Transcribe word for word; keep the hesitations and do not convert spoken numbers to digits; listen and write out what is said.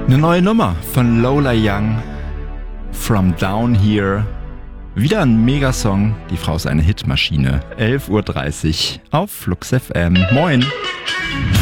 Eine neue Nummer von Lola Young, From Down Here. Wieder ein Megasong. Die Frau ist eine Hitmaschine. elf Uhr dreißig auf Flux F M. Moin.